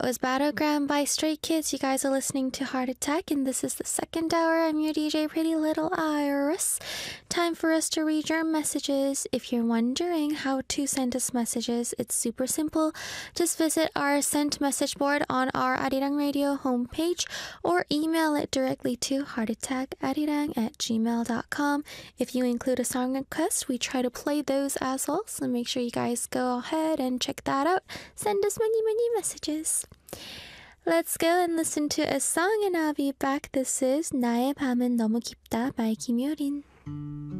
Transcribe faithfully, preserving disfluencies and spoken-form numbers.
was Battleground by Stray Kids. You guys are listening to Heart Attack, and this is the second hour. I'm your D J, Pretty Little Iris. Time for us to read your messages. If you're wondering how to send us messages, it's super simple. Just visit our sent message board on our Arirang Radio homepage or email it directly to heartattackarirang at gmail dot com. If you include a song request, we try to play those as well, so make sure you guys go ahead and check that out. Send us many, many messages. Let's go and listen to a song and I'll be back. This is 나의 밤은 너무 깊다 by Kim Yorin.